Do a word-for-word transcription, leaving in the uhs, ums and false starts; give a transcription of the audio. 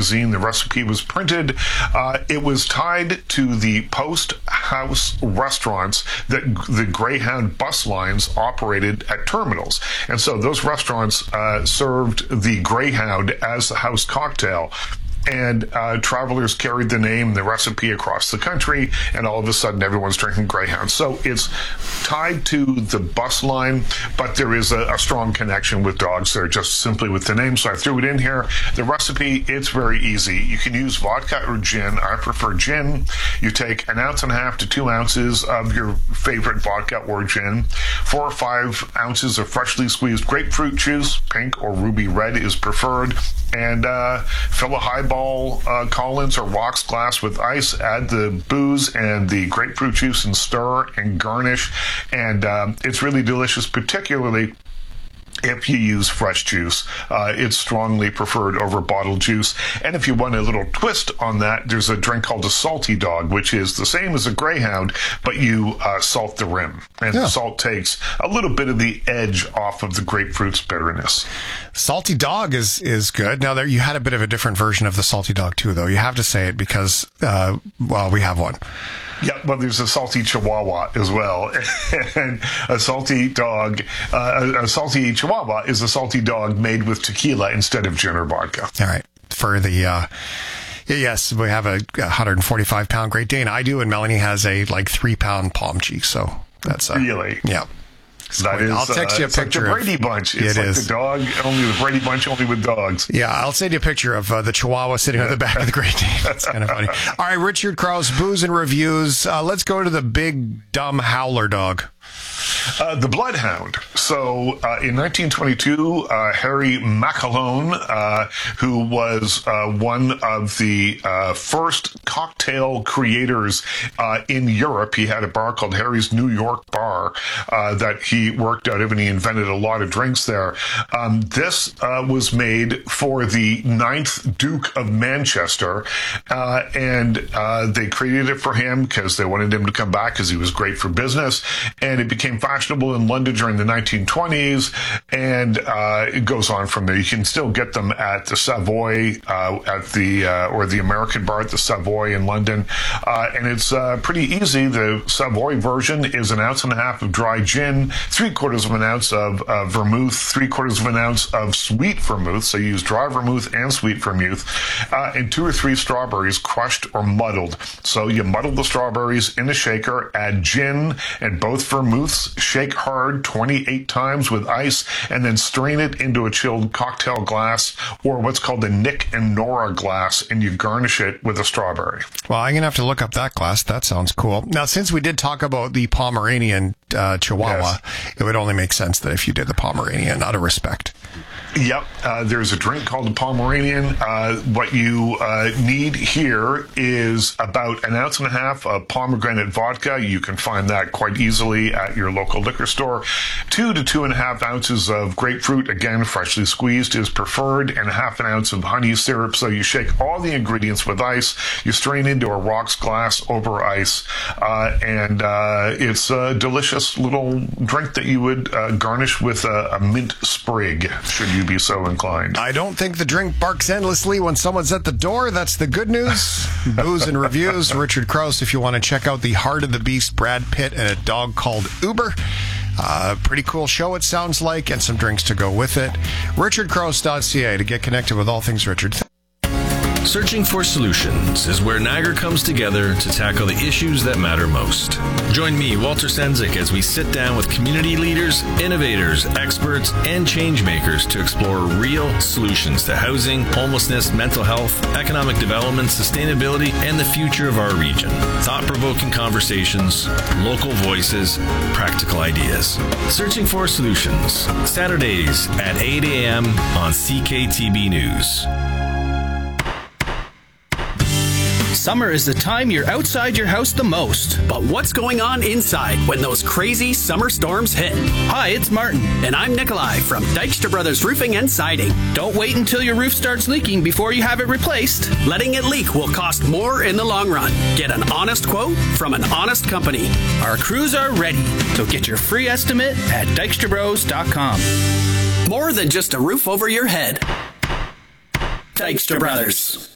magazine the recipe was printed. Uh, it was tied to the Post House restaurants that the Greyhound bus lines operated at terminals. And so those restaurants uh, served the Greyhound as the house cocktail. And uh, travelers carried the name, the recipe across the country, and all of a sudden everyone's drinking Greyhound. So it's tied to the bus line, but there is a, a strong connection with dogs there just simply with the name. So I threw it in here. The recipe, it's very easy. You can use vodka or gin. I prefer gin. You take an ounce and a half to two ounces of your favorite vodka or gin, four or five ounces of freshly squeezed grapefruit juice, pink or ruby red is preferred, and uh, fill a highball Uh, Collins or rocks glass with ice, add the booze and the grapefruit juice and stir and garnish. And um, it's really delicious, particularly if you use fresh juice. Uh, it's strongly preferred over bottled juice. And if you want a little twist on that, there's a drink called a Salty Dog, which is the same as a Greyhound, but you uh, salt the rim. And yeah. the salt takes a little bit of the edge off of the grapefruit's bitterness. Salty Dog is, is good. Now, there you had a bit of a different version of the Salty Dog, too, though. You have to say it because, uh, well, we have one. Yeah, well, there's a salty Chihuahua as well. And a salty dog, uh, a, a salty Chihuahua is a salty dog made with tequila instead of gin or vodka. All right. For the, uh, yes, we have a one hundred forty-five pound Great Dane. I do, and Melanie has a like three pound palm cheek. So that's, uh, really? Yeah. That is, I'll text you a uh, picture. It's like the Brady of, Bunch. It's it like is. the dog, only the Brady Bunch, only with dogs. Yeah, I'll send you a picture of uh, the Chihuahua sitting on the back of the Great Dane. That's kind of funny. All right, Richard Krause, Booze and Reviews. Uh, let's go to the big, dumb howler dog. Uh, the Bloodhound. So uh, in nineteen twenty-two, uh, Harry Macalone, uh, who was uh, one of the uh, first cocktail creators uh, in Europe, he had a bar called Harry's New York Bar uh, that he worked out of, and he invented a lot of drinks there. Um, this uh, was made for the ninth Duke of Manchester, uh, and uh, they created it for him because they wanted him to come back because he was great for business, and it became fashionable in London during the nineteen twenties, and uh, it goes on from there. You can still get them at the Savoy, uh, at the uh, or the American Bar at the Savoy in London, uh, and it's uh, pretty easy. The Savoy version is an ounce and a half of dry gin, three quarters of an ounce of uh, vermouth, three quarters of an ounce of sweet vermouth. So you use dry vermouth and sweet vermouth, uh, and two or three strawberries crushed or muddled. So you muddle the strawberries in a shaker, add gin and both vermouths. Shake hard twenty-eight times with ice, and then strain it into a chilled cocktail glass or what's called a Nick and Nora glass, and you garnish it with a strawberry. Well, I'm going to have to look up that glass. That sounds cool. Now, since we did talk about the Pomeranian uh, Chihuahua, yes. It would only make sense that if you did the Pomeranian, out of respect. Yep. Uh, there's a drink called the Pomeranian. Uh, what you uh, need here is about an ounce and a half of pomegranate vodka. You can find that quite easily at your local liquor store. Two to two and a half ounces of grapefruit, again, freshly squeezed, is preferred, and half an ounce of honey syrup. So you shake all the ingredients with ice. You strain into a rocks glass over ice, uh, and uh, it's a delicious little drink that you would uh, garnish with a, a mint sprig, should you be so inclined. I don't think the drink barks endlessly when someone's at the door. That's the good news. Booze and Reviews. Richard Krause, if you want to check out The Heart of the Beast, Brad Pitt and a dog called Uber. Uh, pretty cool show, it sounds like, and some drinks to go with it. richard krause dot c a to get connected with all things Richard. Searching for Solutions is where Niagara comes together to tackle the issues that matter most. Join me, Walter Senzik, as we sit down with community leaders, innovators, experts, and change makers to explore real solutions to housing, homelessness, mental health, economic development, sustainability, and the future of our region. Thought-provoking conversations, local voices, practical ideas. Searching for Solutions, Saturdays at eight a.m. on C K T B News. Summer is the time you're outside your house the most. But what's going on inside when those crazy summer storms hit? Hi, it's Martin. And I'm Nikolai from Dykstra Brothers Roofing and Siding. Don't wait until your roof starts leaking before you have it replaced. Letting it leak will cost more in the long run. Get an honest quote from an honest company. Our crews are ready, so get your free estimate at dykstra bros dot com. More than just a roof over your head. Dykstra Brothers.